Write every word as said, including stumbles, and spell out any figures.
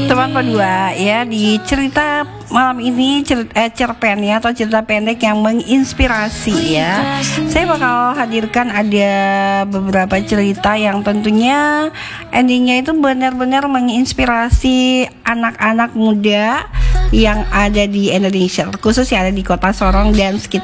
Teman kedua ya, di cerita malam ini cerita, eh, cerpen ya atau cerita pendek yang menginspirasi ya. Saya bakal hadirkan ada beberapa cerita yang tentunya endingnya itu benar-benar menginspirasi anak-anak muda yang ada di Indonesia, khusus yang ada di Kota Sorong dan sekitar